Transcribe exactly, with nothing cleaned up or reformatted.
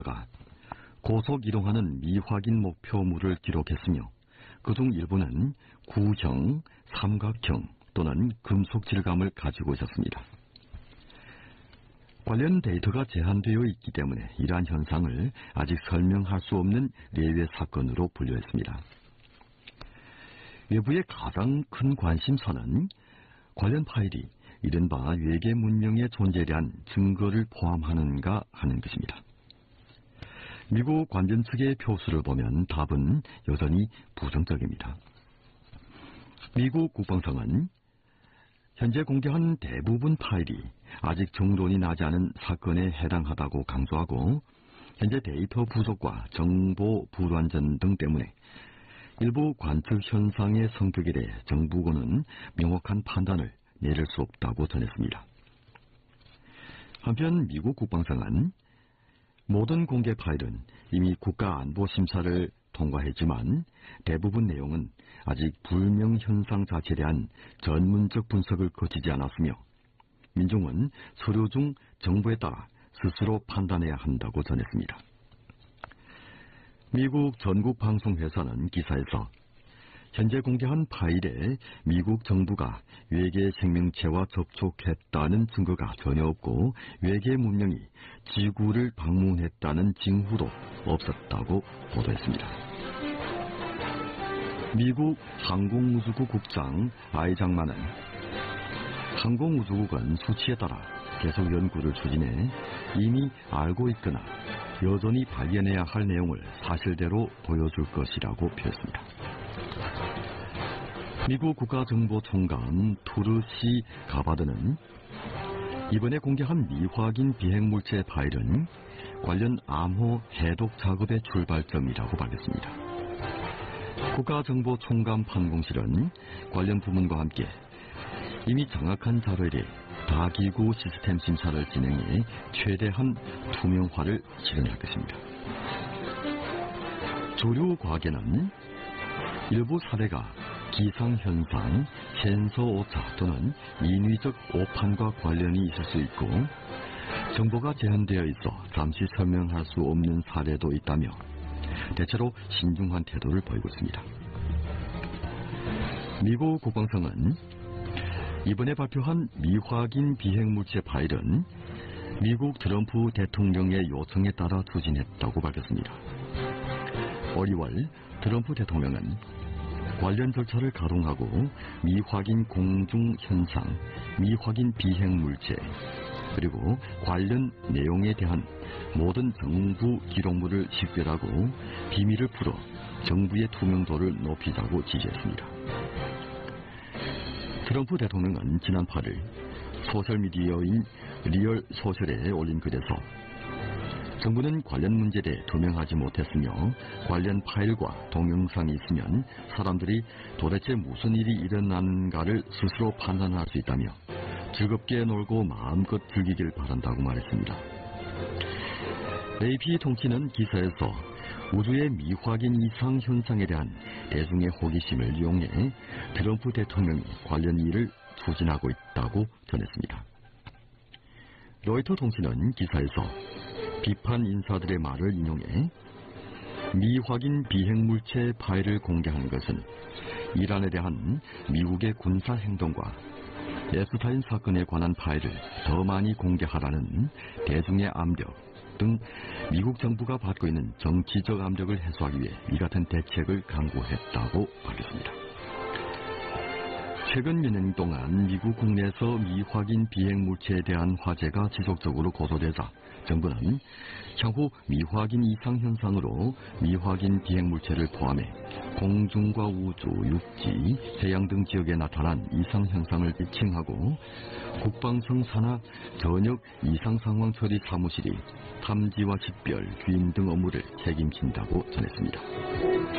가 고속 이동하는 미확인 목표물을 기록했으며 그중 일부는 구형, 삼각형 또는 금속 질감을 가지고 있었습니다. 관련 데이터가 제한되어 있기 때문에 이러한 현상을 아직 설명할 수 없는 예외 사건으로 분류했습니다. 외부의 가장 큰 관심사는 관련 파일이 이른바 외계 문명의 존재에 대한 증거를 포함하는가 하는 것입니다. 미국 관전 측의 표수를 보면 답은 여전히 부정적입니다. 미국 국방성은 현재 공개한 대부분 파일이 아직 정론이 나지 않은 사건에 해당하다고 강조하고 현재 데이터 부족과 정보 불완전 등 때문에 일부 관측 현상의 성격에 대해 정부군은 명확한 판단을 내릴 수 없다고 전했습니다. 한편 미국 국방성은 모든 공개 파일은 이미 국가안보심사를 통과했지만 대부분 내용은 아직 불명 현상 자체에 대한 전문적 분석을 거치지 않았으며 민중은 서류 중 정보에 따라 스스로 판단해야 한다고 전했습니다. 미국 전국 방송회사는 기사에서 현재 공개한 파일에 미국 정부가 외계 생명체와 접촉했다는 증거가 전혀 없고 외계 문명이 지구를 방문했다는 징후도 없었다고 보도했습니다. 미국 항공우주국 국장 아이장만은 항공우주국은 수치에 따라 계속 연구를 추진해 이미 알고 있거나 여전히 발견해야 할 내용을 사실대로 보여줄 것이라고 표했습니다. 미국 국가정보총관 투르시 가바드는 이번에 공개한 미확인 비행물체 파일은 관련 암호 해독 작업의 출발점이라고 밝혔습니다. 국가정보총관 판공실은 관련 부문과 함께 이미 정확한 자료에 대해 다기구 시스템 심사를 진행해 최대한 투명화를 실현할 것입니다. 주류 과학에는 일부 사례가 기상현상, 센서 오차 또는 인위적 오판과 관련이 있을 수 있고 정보가 제한되어 있어 잠시 설명할 수 없는 사례도 있다며 대체로 신중한 태도를 보이고 있습니다. 미국 국방성은 이번에 발표한 미확인 비행물체 파일은 미국 트럼프 대통령의 요청에 따라 추진했다고 밝혔습니다. 올 이월 트럼프 대통령은 관련 절차를 가동하고 미확인 공중현상, 미확인 비행물체, 그리고 관련 내용에 대한 모든 정부 기록물을 식별하고 비밀을 풀어 정부의 투명도를 높이자고 지시했습니다. 트럼프 대통령은 지난 팔 일 소셜미디어인 리얼 소셜에 올린 글에서 정부는 관련 문제에 대해 투명하지 못했으며 관련 파일과 동영상이 있으면 사람들이 도대체 무슨 일이 일어났는가를 스스로 판단할 수 있다며 즐겁게 놀고 마음껏 즐기길 바란다고 말했습니다. 에이피 통신은 기사에서 우주의 미확인 이상 현상에 대한 대중의 호기심을 이용해 트럼프 대통령이 관련 일을 추진하고 있다고 전했습니다. 로이터 통신은 기사에서 비판 인사들의 말을 인용해 미확인 비행물체 파일을 공개하는 것은 이란에 대한 미국의 군사 행동과 에프스타인 사건에 관한 파일을 더 많이 공개하라는 대중의 압력 등 미국 정부가 받고 있는 정치적 압력을 해소하기 위해 이 같은 대책을 강구했다고 밝혔습니다. 최근 몇 년 동안 미국 국내에서 미확인 비행물체에 대한 화제가 지속적으로 고조되자 정부는 향후 미확인 이상 현상으로 미확인 비행물체를 포함해 공중과 우주, 육지, 해양 등 지역에 나타난 이상 현상을 칭하고 국방성 산하 전역 이상 상황 처리 사무실이 탐지와 식별, 귀임 등 업무를 책임진다고 전했습니다.